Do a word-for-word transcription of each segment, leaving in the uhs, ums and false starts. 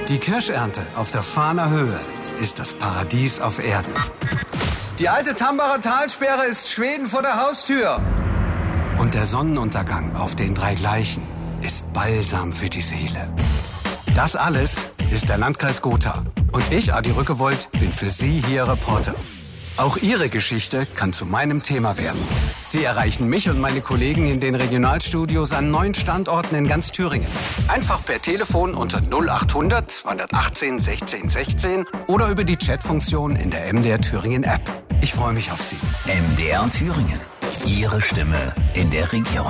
Die Kirschernte auf der Fahner Höhe ist das Paradies auf Erden. Die alte Tambacher Talsperre ist Schweden vor der Haustür. Und der Sonnenuntergang auf den drei Gleichen ist Balsam für die Seele. Das alles ist der Landkreis Gotha. Und ich, Adi Rückewold, bin für Sie hier Reporter. Auch Ihre Geschichte kann zu meinem Thema werden. Sie erreichen mich und meine Kollegen in den Regionalstudios an neun Standorten in ganz Thüringen. Einfach per Telefon unter null achthundert zweihundertachtzehn sechzehn sechzehn oder über die Chatfunktion in der M D R Thüringen App. Ich freue mich auf Sie. M D R Thüringen. Ihre Stimme in der Region.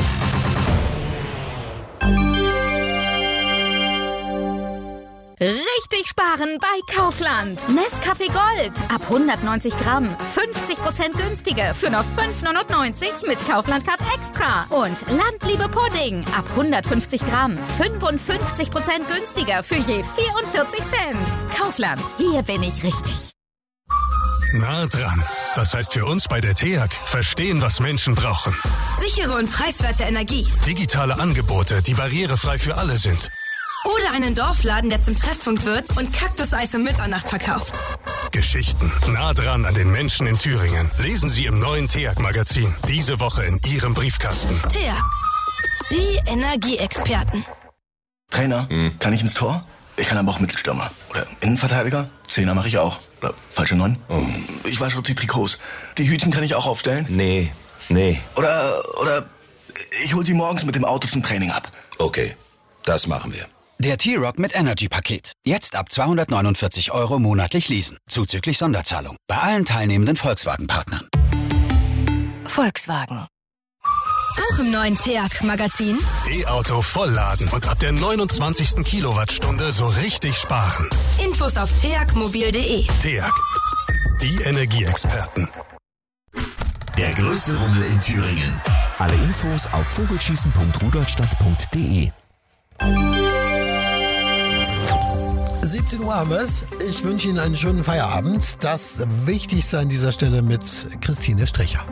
Richtig sparen bei Kaufland. Nescafé Gold ab hundertneunzig Gramm. fünfzig Prozent günstiger für nur fünf neunundneunzig mit Kaufland Card Extra. Und Landliebe Pudding ab hundertfünfzig Gramm. fünfundfünfzig Prozent günstiger für je vierundvierzig Cent. Kaufland, hier bin ich richtig. Nah dran. Das heißt für uns bei der T E A G, verstehen, was Menschen brauchen. Sichere und preiswerte Energie. Digitale Angebote, die barrierefrei für alle sind. Oder einen Dorfladen, der zum Treffpunkt wird und Kaktuseis um Mitternacht verkauft. Geschichten nah dran an den Menschen in Thüringen. Lesen Sie im neuen T E A G-Magazin. Diese Woche in Ihrem Briefkasten. T E A G. Die Energieexperten. Trainer, hm. kann ich ins Tor? Ich kann aber auch Mittelstürmer. Oder Innenverteidiger? Zehner mache ich auch. Oder falsche Neun? Oh. Ich wasche auch die Trikots. Die Hütchen kann ich auch aufstellen? Nee, nee. Oder, oder ich hol sie morgens mit dem Auto zum Training ab. Okay, das machen wir. Der T-Rock mit Energy-Paket. Jetzt ab zweihundertneunundvierzig Euro monatlich leasen. Zuzüglich Sonderzahlung. Bei allen teilnehmenden Volkswagen-Partnern. Volkswagen. Auch im neuen T E A G-Magazin. E-Auto vollladen und ab der neunundzwanzigsten Kilowattstunde so richtig sparen. Infos auf t e a g mobil punkt d e. T E A G. Die Energieexperten. Der größte Rummel in Thüringen. Alle Infos auf vogelschießen punkt rudolstadt punkt d e. siebzehn Uhr haben wir es. Ich wünsche Ihnen einen schönen Feierabend. Das Wichtigste an dieser Stelle mit Christine Stricher.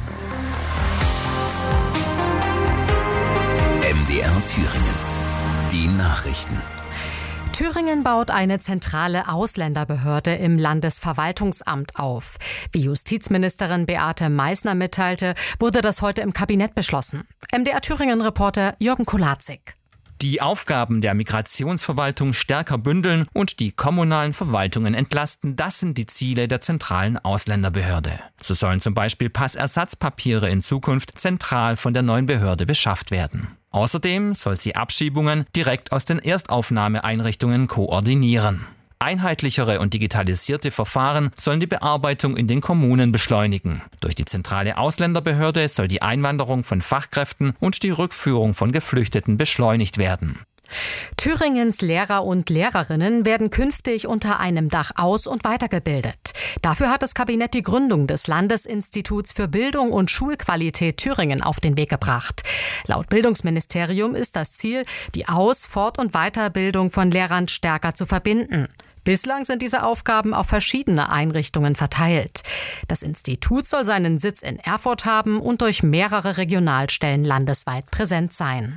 M D R Thüringen. Die Nachrichten. Thüringen baut eine zentrale Ausländerbehörde im Landesverwaltungsamt auf. Wie Justizministerin Beate Meißner mitteilte, wurde das heute im Kabinett beschlossen. M D R Thüringen-Reporter Jürgen Kolatzig. Die Aufgaben der Migrationsverwaltung stärker bündeln und die kommunalen Verwaltungen entlasten, das sind die Ziele der zentralen Ausländerbehörde. So sollen zum Beispiel Passersatzpapiere in Zukunft zentral von der neuen Behörde beschafft werden. Außerdem soll sie Abschiebungen direkt aus den Erstaufnahmeeinrichtungen koordinieren. Einheitlichere und digitalisierte Verfahren sollen die Bearbeitung in den Kommunen beschleunigen. Durch die zentrale Ausländerbehörde soll die Einwanderung von Fachkräften und die Rückführung von Geflüchteten beschleunigt werden. Thüringens Lehrer und Lehrerinnen werden künftig unter einem Dach aus- und weitergebildet. Dafür hat das Kabinett die Gründung des Landesinstituts für Bildung und Schulqualität Thüringen auf den Weg gebracht. Laut Bildungsministerium ist das Ziel, die Aus-, Fort- und Weiterbildung von Lehrern stärker zu verbinden. Bislang sind diese Aufgaben auf verschiedene Einrichtungen verteilt. Das Institut soll seinen Sitz in Erfurt haben und durch mehrere Regionalstellen landesweit präsent sein.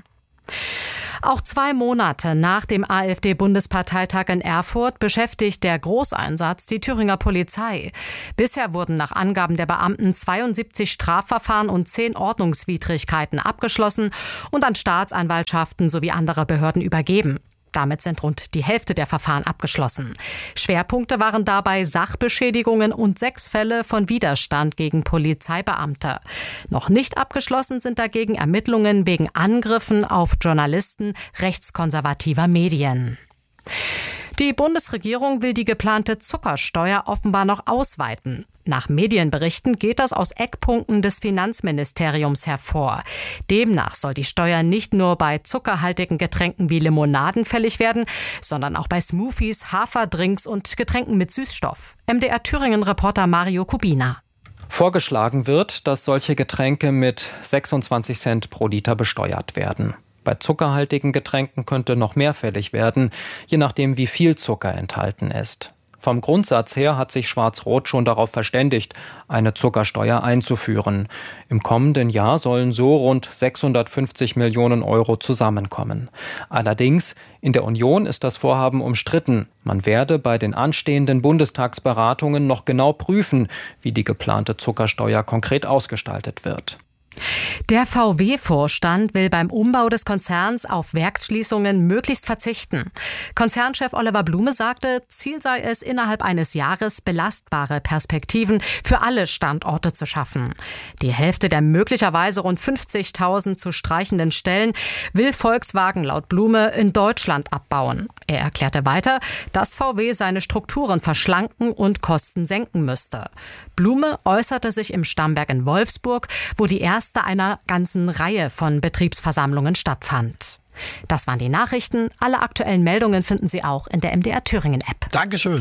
Auch zwei Monate nach dem AfD-Bundesparteitag in Erfurt beschäftigt der Großeinsatz die Thüringer Polizei. Bisher wurden nach Angaben der Beamten zweiundsiebzig Strafverfahren und zehn Ordnungswidrigkeiten abgeschlossen und an Staatsanwaltschaften sowie andere Behörden übergeben. Damit sind rund die Hälfte der Verfahren abgeschlossen. Schwerpunkte waren dabei Sachbeschädigungen und sechs Fälle von Widerstand gegen Polizeibeamte. Noch nicht abgeschlossen sind dagegen Ermittlungen wegen Angriffen auf Journalisten rechtskonservativer Medien. Die Bundesregierung will die geplante Zuckersteuer offenbar noch ausweiten. Nach Medienberichten geht das aus Eckpunkten des Finanzministeriums hervor. Demnach soll die Steuer nicht nur bei zuckerhaltigen Getränken wie Limonaden fällig werden, sondern auch bei Smoothies, Haferdrinks und Getränken mit Süßstoff. M D R Thüringen-Reporter Mario Kubina. Vorgeschlagen wird, dass solche Getränke mit sechsundzwanzig Cent pro Liter besteuert werden. Bei zuckerhaltigen Getränken könnte noch mehr fällig werden, je nachdem wie viel Zucker enthalten ist. Vom Grundsatz her hat sich Schwarz-Rot schon darauf verständigt, eine Zuckersteuer einzuführen. Im kommenden Jahr sollen so rund sechshundertfünfzig Millionen Euro zusammenkommen. Allerdings, in der Union ist das Vorhaben umstritten. Man werde bei den anstehenden Bundestagsberatungen noch genau prüfen, wie die geplante Zuckersteuer konkret ausgestaltet wird. Der V W-Vorstand will beim Umbau des Konzerns auf Werksschließungen möglichst verzichten. Konzernchef Oliver Blume sagte, Ziel sei es, innerhalb eines Jahres belastbare Perspektiven für alle Standorte zu schaffen. Die Hälfte der möglicherweise rund fünfzigtausend zu streichenden Stellen will Volkswagen laut Blume in Deutschland abbauen. Er erklärte weiter, dass V W seine Strukturen verschlanken und Kosten senken müsste. Blume äußerte sich im Stammwerk in Wolfsburg, wo die erste einer ganzen Reihe von Betriebsversammlungen stattfand. Das waren die Nachrichten. Alle aktuellen Meldungen finden Sie auch in der M D R Thüringen App. Dankeschön.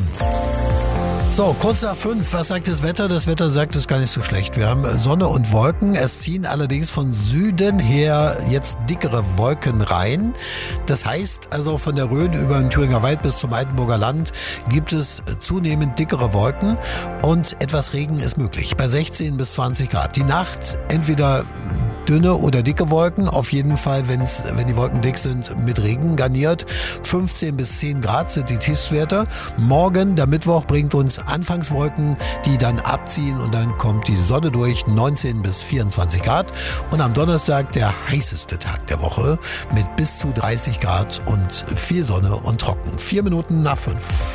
So, kurz nach fünf. Was sagt das Wetter? Das Wetter sagt, es ist gar nicht so schlecht. Wir haben Sonne und Wolken. Es ziehen allerdings von Süden her jetzt dickere Wolken rein. Das heißt also, von der Rhön über den Thüringer Wald bis zum Altenburger Land gibt es zunehmend dickere Wolken und etwas Regen ist möglich. Bei sechzehn bis zwanzig Grad. Die Nacht entweder dünne oder dicke Wolken. Auf jeden Fall, wenn's, wenn die Wolken dick sind, mit Regen garniert. fünfzehn bis zehn Grad sind die Tiefstwerte. Morgen, der Mittwoch, bringt uns Anfangswolken, die dann abziehen und dann kommt die Sonne durch, neunzehn bis vierundzwanzig Grad. Und am Donnerstag der heißeste Tag der Woche mit bis zu dreißig Grad und viel Sonne und trocken. Vier Minuten nach fünf.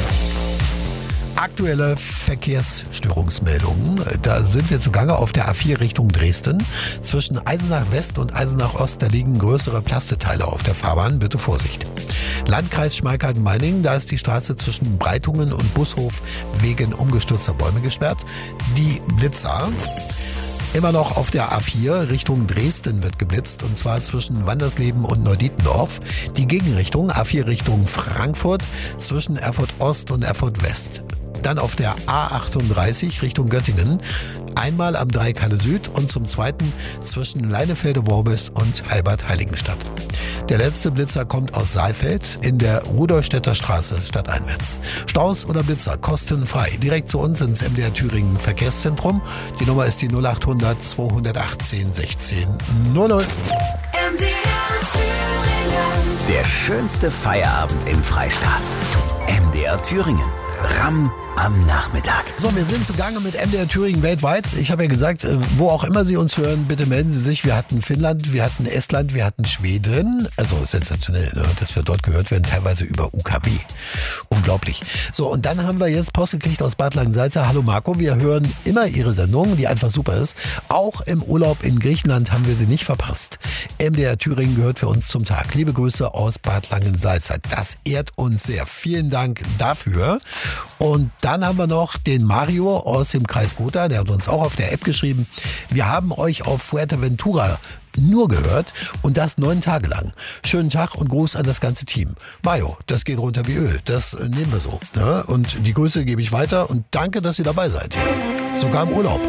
Aktuelle Verkehrsstörungsmeldungen. Da sind wir zugange auf der A vier Richtung Dresden. Zwischen Eisenach West und Eisenach Ost, da liegen größere Plasteteile auf der Fahrbahn. Bitte Vorsicht. Landkreis Schmalkalden-Meiningen, da ist die Straße zwischen Breitungen und Bushof wegen umgestürzter Bäume gesperrt. Die Blitzer. Immer noch auf der A vier Richtung Dresden wird geblitzt, und zwar zwischen Wandersleben und Neudietendorf. Die Gegenrichtung A vier Richtung Frankfurt zwischen Erfurt Ost und Erfurt West. Dann auf der A achtunddreißig Richtung Göttingen, einmal am Dreikalle Süd und zum zweiten zwischen Leinefelde-Worbis und Halbert-Heiligenstadt. Der letzte Blitzer kommt aus Saalfeld in der Rudolstädter Straße stadteinwärts. Staus oder Blitzer kostenfrei. Direkt zu uns ins M D R Thüringen Verkehrszentrum. Die Nummer ist die null achthundert zweihundertachtzehn sechzehn null null. M D R Thüringen. Der schönste Feierabend im Freistaat. M D R Thüringen. Ramm am Nachmittag. So, wir sind zugange mit M D R Thüringen weltweit. Ich habe ja gesagt, wo auch immer Sie uns hören, bitte melden Sie sich. Wir hatten Finnland, wir hatten Estland, wir hatten Schweden. Also sensationell, ne? Dass wir dort gehört werden, teilweise über U K W. Unglaublich. So, und dann haben wir jetzt Post gekriegt aus Bad Langensalza. Hallo Marco, wir hören immer Ihre Sendung, die einfach super ist. Auch im Urlaub in Griechenland haben wir sie nicht verpasst. M D R Thüringen gehört für uns zum Tag. Liebe Grüße aus Bad Langensalza. Das ehrt uns sehr. Vielen Dank dafür. Und dann haben wir noch den Mario aus dem Kreis Gotha, der hat uns auch auf der App geschrieben. Wir haben euch auf Fuerteventura nur gehört und das neun Tage lang. Schönen Tag und Gruß an das ganze Team. Mario, das geht runter wie Öl. Das nehmen wir so. Ne? Und die Grüße gebe ich weiter und danke, dass ihr dabei seid hier. Sogar im Urlaub.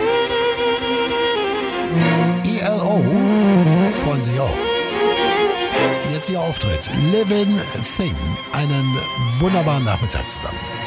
E L O freuen sich auch. Jetzt ihr Auftritt. Living Thing. Einen wunderbaren Nachmittag zusammen.